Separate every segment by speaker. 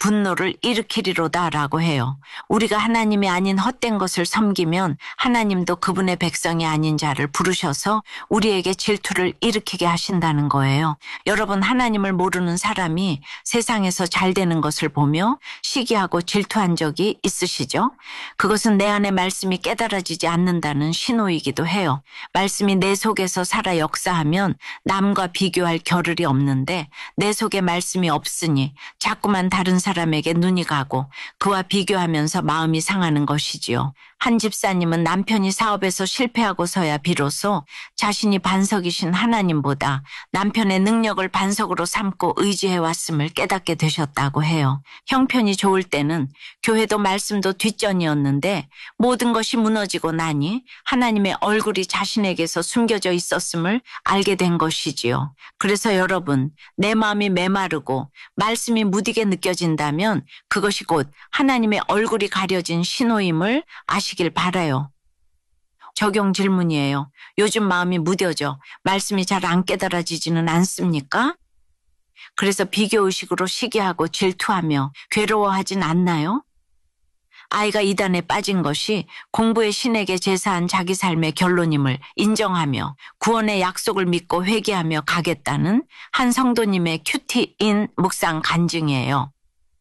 Speaker 1: 분노를 일으키리로다라고 해요. 우리가 하나님이 아닌 헛된 것을 섬기면 하나님도 그분의 백성이 아닌 자를 부르셔서 우리에게 질투를 일으키게 하신다는 거예요. 여러분, 하나님을 모르는 사람이 세상에서 잘 되는 것을 보며 시기하고 질투한 적이 있으시죠? 그것은 내 안에 말씀이 깨달아지지 않는다는 신호이기도 해요. 말씀이 내 속에서 살아 역사하면 남과 비교할 겨를이 없는데 내 속에 말씀이 없으니 자꾸만 다른 사람에게 눈이 가고 그와 비교하면서 마음이 상하는 것이지요. 한 집사님은 남편이 사업에서 실패하고서야 비로소 자신이 반석이신 하나님보다 남편의 능력을 반석으로 삼고 의지해왔음을 깨닫게 되셨다고 해요. 형편이 좋을 때는 교회도 말씀도 뒷전이었는데 모든 것이 무너지고 나니 하나님의 얼굴이 자신에게서 숨겨져 있었음을 알게 된 것이지요. 그래서 여러분, 내 마음이 메마르고 말씀이 무디게 느껴진다면 그것이 곧 하나님의 얼굴이 가려진 신호임을 아시길 바라요. 적용 질문이에요. 요즘 마음이 무뎌져 말씀이 잘 안 깨달아지지는 않습니까? 그래서 비교의식으로 시기하고 질투하며 괴로워하진 않나요? 아이가 이단에 빠진 것이 공부의 신에게 제사한 자기 삶의 결론임을 인정하며 구원의 약속을 믿고 회개하며 가겠다는 한 성도님의 큐티인 묵상 간증이에요.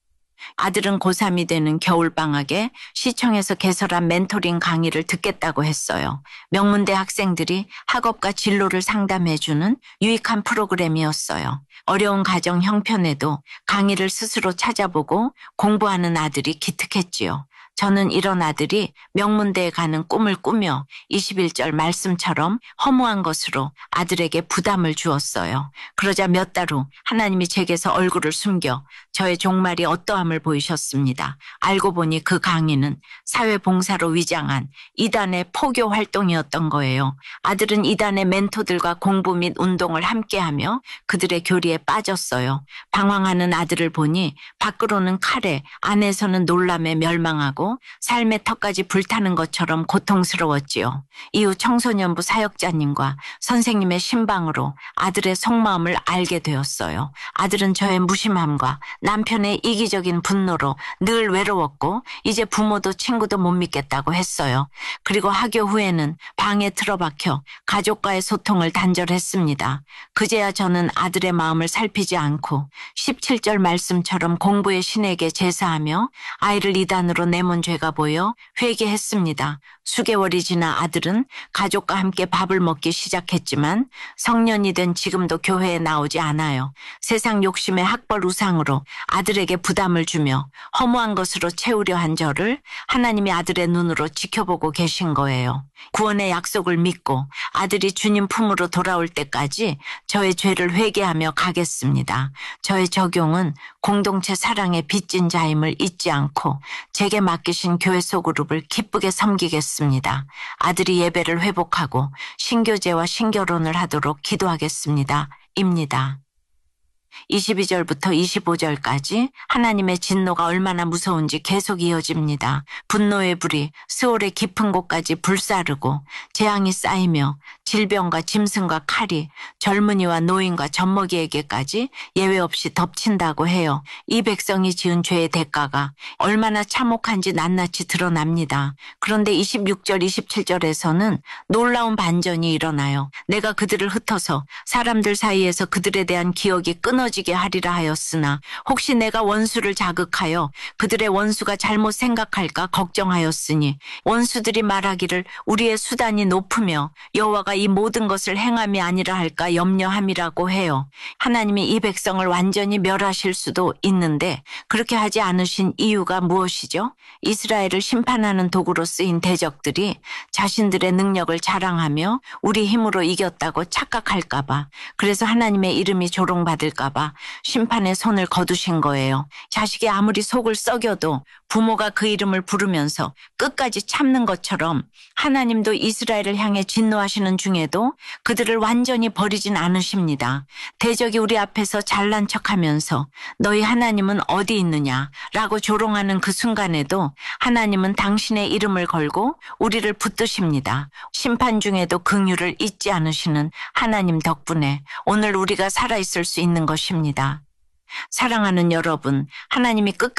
Speaker 1: 아들은 고3이 되는 겨울방학에 시청에서 개설한 멘토링 강의를 듣겠다고 했어요. 명문대 학생들이 학업과 진로를 상담해주는 유익한 프로그램이었어요. 어려운 가정 형편에도 강의를 스스로 찾아보고 공부하는 아들이 기특했지요. 저는 이런 아들이 명문대에 가는 꿈을 꾸며 21절 말씀처럼 허무한 것으로 아들에게 부담을 주었어요. 그러자 몇 달 후 하나님이 제게서 얼굴을 숨겨 저의 종말이 어떠함을 보이셨습니다. 알고 보니 그 강의는 사회봉사로 위장한 이단의 포교 활동이었던 거예요. 아들은 이단의 멘토들과 공부 및 운동을 함께하며 그들의 교리에 빠졌어요. 방황하는 아들을 보니 밖으로는 칼에 안에서는 놀람에 멸망하고 삶의 턱까지 불타는 것처럼 고통스러웠지요. 이후 청소년부 사역자님과 선생님의 신방으로 아들의 속마음을 알게 되었어요. 아들은 저의 무심함과 남편의 이기적인 분노로 늘 외로웠고 이제 부모도 친구도 못 믿겠다고 했어요. 그리고 학교 후에는 방에 틀어박혀 가족과의 소통을 단절했습니다. 그제야 저는 아들의 마음을 살피지 않고 17절 말씀처럼 공부의 신에게 제사하며 아이를 이단으로 내몬 죄가 보여 회개했습니다. 수개월이 지나 아들은 가족과 함께 밥을 먹기 시작했지만 성년이 된 지금도 교회에 나오지 않아요. 세상 욕심의 학벌 우상으로 아들에게 부담을 주며 허무한 것으로 채우려 한 저를 하나님이 아들의 눈으로 지켜보고 계신 거예요. 구원의 약속을 믿고 아들이 주님 품으로 돌아올 때까지 저의 죄를 회개하며 가겠습니다. 저의 적용은 공동체 사랑의 빚진 자임을 잊지 않고 제게 맡기신 교회 소그룹을 기쁘게 섬기겠습니다. 아들이 예배를 회복하고 신교제와 신결혼을 하도록 기도하겠습니다. 입니다. 22절부터 25절까지 하나님의 진노가 얼마나 무서운지 계속 이어집니다. 분노의 불이 스올의 깊은 곳까지 불사르고 재앙이 쌓이며 질병과 짐승과 칼이 젊은이와 노인과 젖먹이에게까지 예외 없이 덮친다고 해요. 이 백성이 지은 죄의 대가가 얼마나 참혹한지 낱낱이 드러납니다. 그런데 26절, 27절에서는 놀라운 반전이 일어나요. 내가 그들을 흩어서 사람들 사이에서 그들에 대한 기억이 끊어지게 하리라 하였으나 혹시 내가 원수를 자극하여 그들의 원수가 잘못 생각할까 걱정하였으니 원수들이 말하기를 우리의 수단이 높으며 여호와가 이 모든 것을 행함이 아니라 할까 염려함이라고 해요. 하나님이 이 백성을 완전히 멸하실 수도 있는데 그렇게 하지 않으신 이유가 무엇이죠? 이스라엘을 심판하는 도구로 쓰인 대적들이 자신들의 능력을 자랑하며 우리 힘으로 이겼다고 착각할까 봐, 그래서 하나님의 이름이 조롱받을까 봐 심판의 손을 거두신 거예요. 자식이 아무리 속을 썩여도 부모가 그 이름을 부르면서 끝까지 참는 것처럼 하나님도 이스라엘을 향해 진노하시는 중에도 그들을 완전히 버리진 않으십니다. 대적이 우리 앞에서 잘난 척하면서 너희 하나님은 어디 있느냐라고 조롱하는 그 순간에도 하나님은 당신의 이름을 걸고 우리를 붙드십니다. 심판 중에도 긍휼을 잊지 않으시는 하나님 덕분에 오늘 우리가 살아있을 수 있는 것입니다. 사랑하는 여러분, 하나님이 끝까지